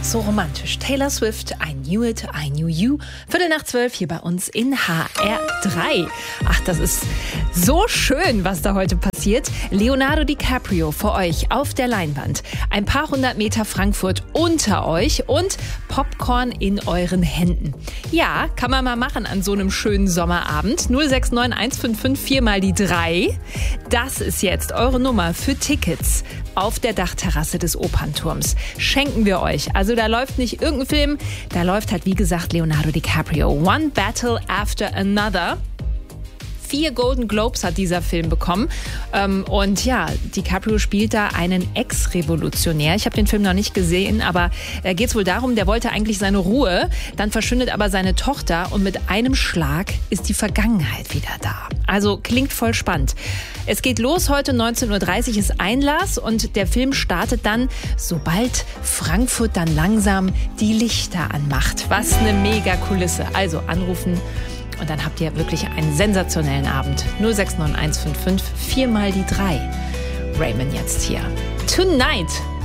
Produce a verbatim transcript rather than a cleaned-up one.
So romantisch. Taylor Swift, I knew it, I knew you. Viertel nach zwölf hier bei uns in H R drei. Ach, das ist so schön, was da heute passiert. Leonardo DiCaprio vor euch auf der Leinwand. Ein paar hundert Meter Frankfurt unter euch und Popcorn in euren Händen. Ja, kann man mal machen an so einem schönen Sommerabend. null sechs neun eins fünf fünf vier mal die drei. Das ist jetzt eure Nummer für Tickets auf der Dachterrasse des Opernturms. Schenken wir euch. Also da läuft nicht irgendein Film, da läuft halt wie gesagt Leonardo DiCaprio. One Battle After Another. Vier Golden Globes hat dieser Film bekommen. Und ja, DiCaprio spielt da einen Ex-Revolutionär. Ich habe den Film noch nicht gesehen, aber da geht es wohl darum, der wollte eigentlich seine Ruhe, dann verschwindet aber seine Tochter und mit einem Schlag ist die Vergangenheit wieder da. Also klingt voll spannend. Es geht los, heute neunzehn Uhr dreißig ist Einlass und der Film startet dann, sobald Frankfurt dann langsam die Lichter anmacht. Was eine mega Kulisse. Also anrufen. Und dann habt ihr wirklich einen sensationellen Abend. null sechs neun eins fünf fünf vier mal die drei. Raymond jetzt hier. Tonight.